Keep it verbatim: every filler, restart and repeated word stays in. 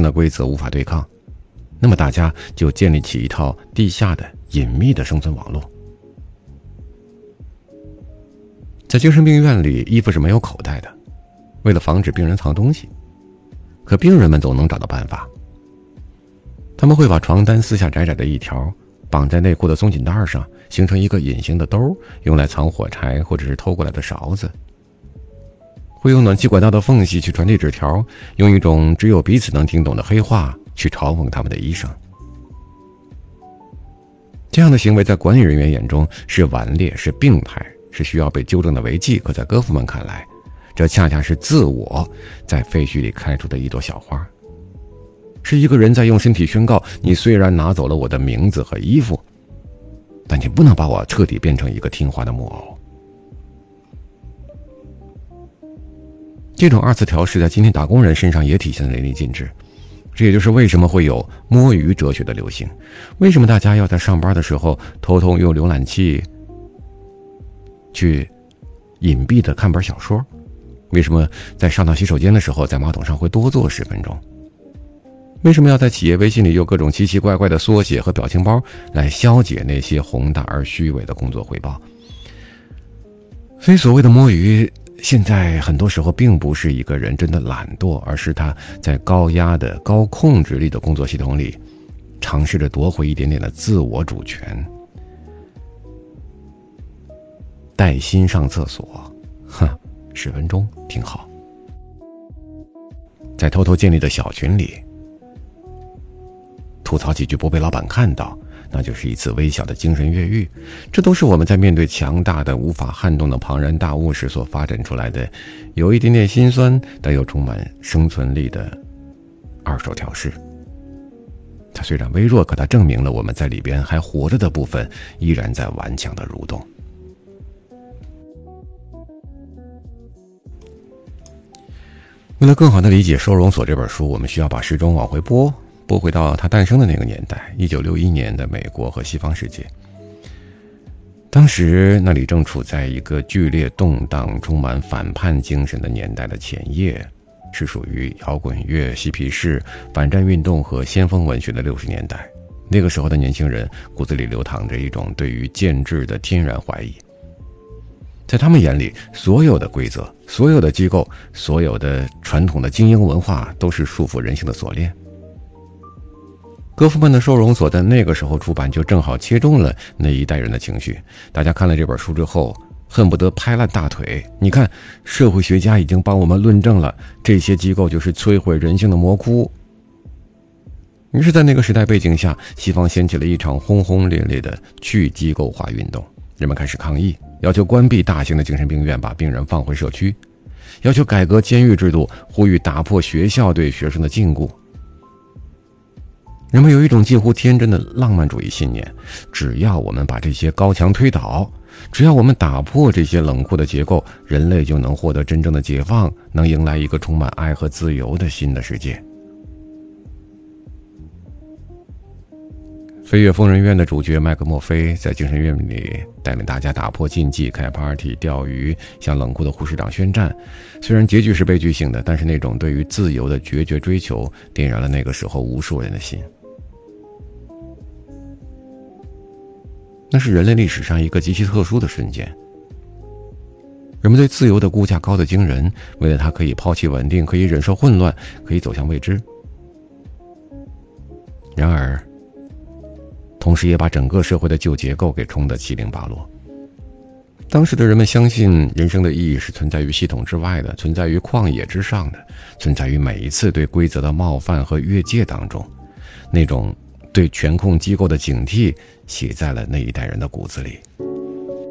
的规则无法对抗，那么大家就建立起一套地下的隐秘的生存网络。在精神病院里，衣服是没有口袋的，为了防止病人藏东西，可病人们总能找到办法。他们会把床单撕下窄窄的一条，绑在内裤的松紧带上，形成一个隐形的兜，用来藏火柴或者是偷过来的勺子。会用暖气管道的缝隙去传递纸条，用一种只有彼此能听懂的黑话去嘲讽他们的医生。这样的行为在管理人员眼中是顽劣，是病态，是需要被纠正的违纪，可在哥夫曼看来，这恰恰是自我在废墟里开出的一朵小花，是一个人在用身体宣告：你虽然拿走了我的名字和衣服，但你不能把我彻底变成一个听话的木偶。这种二次调试在今天打工人身上也体现得淋漓尽致，这也就是为什么会有摸鱼哲学的流行，为什么大家要在上班的时候偷偷用浏览器去隐蔽的看本小说，为什么在上到洗手间的时候在马桶上会多坐十分钟，为什么要在企业微信里用各种奇奇怪怪的缩写和表情包来消解那些宏大而虚伪的工作汇报。所以所谓的摸鱼，现在很多时候并不是一个人真的懒惰，而是他在高压的高控制力的工作系统里尝试着夺回一点点的自我主权。带薪上厕所，哼，十分钟挺好。在偷偷建立的小群里吐槽几句不被老板看到，那就是一次微小的精神越狱。这都是我们在面对强大的无法撼动的庞然大物时所发展出来的有一点点心酸但又充满生存力的二手调试。它虽然微弱，可它证明了我们在里边还活着的部分依然在顽强的蠕动。为了更好地理解《收容所》这本书，我们需要把时钟往回拨，拨回到它诞生的那个年代，一九六一年的美国和西方世界。当时那里正处在一个剧烈动荡、充满反叛精神的年代的前夜，是属于摇滚乐、嬉皮士、反战运动和先锋文学的六十年代。那个时候的年轻人骨子里流淌着一种对于建制的天然怀疑。在他们眼里，所有的规则、所有的机构、所有的传统的精英文化都是束缚人性的锁链。哥夫曼的《收容所》在那个时候出版，就正好切中了那一代人的情绪。大家看了这本书之后，恨不得拍烂大腿。你看，社会学家已经帮我们论证了，这些机构就是摧毁人性的魔窟。于是在那个时代背景下，西方掀起了一场轰轰烈烈的去机构化运动。人们开始抗议，要求关闭大型的精神病院，把病人放回社区，要求改革监狱制度，呼吁打破学校对学生的禁锢。人们有一种近乎天真的浪漫主义信念，只要我们把这些高墙推倒，只要我们打破这些冷酷的结构，人类就能获得真正的解放，能迎来一个充满爱和自由的新的世界。飞跃疯人院的主角麦克墨菲在精神院里带领大家打破禁忌，开 party、钓鱼，向冷酷的护士长宣战。虽然结局是悲剧性的，但是那种对于自由的决绝追求点燃了那个时候无数人的心。那是人类历史上一个极其特殊的瞬间。人们对自由的估价高得惊人，为了它可以抛弃稳定，可以忍受混乱，可以走向未知。然而同时也把整个社会的旧结构给冲得七零八落。当时的人们相信人生的意义是存在于系统之外的，存在于旷野之上的，存在于每一次对规则的冒犯和越界当中。那种对权控机构的警惕写在了那一代人的骨子里。